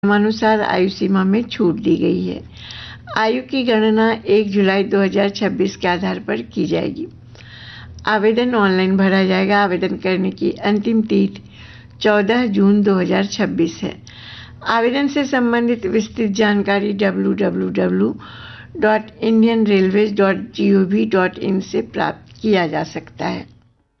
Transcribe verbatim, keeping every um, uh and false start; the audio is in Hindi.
नियमानुसार आयु सीमा में छूट दी गई है। आयु की गणना एक जुलाई दो हज़ार छब्बीस के आधार पर की जाएगी। आवेदन ऑनलाइन भरा जाएगा। आवेदन करने की अंतिम तिथि चौदह जून दो हज़ार छब्बीस है। आवेदन से संबंधित विस्तृत जानकारी W W W dot Indian railways dot G O V dot in से प्राप्त किया जा सकता है।